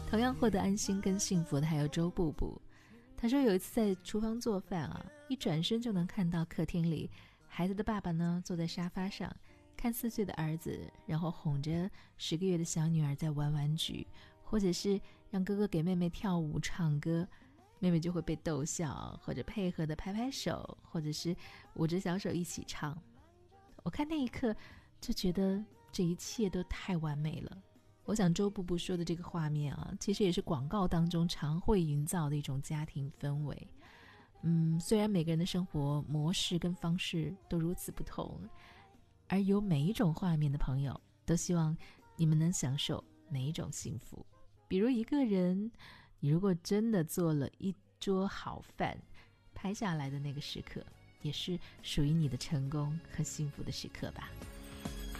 同样获得安心跟幸福的还有周布布。他说有一次在厨房做饭啊，一转身就能看到客厅里孩子的爸爸呢坐在沙发上，看4岁的儿子，然后哄着10个月的小女儿在玩玩具，或者是让哥哥给妹妹跳舞唱歌，妹妹就会被逗笑，或者配合的拍拍手，或者是捂着小手一起唱。我看那一刻就觉得这一切都太完美了。我想周布布说的这个画面啊，其实也是广告当中常会营造的一种家庭氛围。虽然每个人的生活模式跟方式都如此不同，而有每一种画面的朋友都希望你们能享受每一种幸福。比如一个人，你如果真的做了一桌好饭，拍下来的那个时刻，也是属于你的成功和幸福的时刻吧。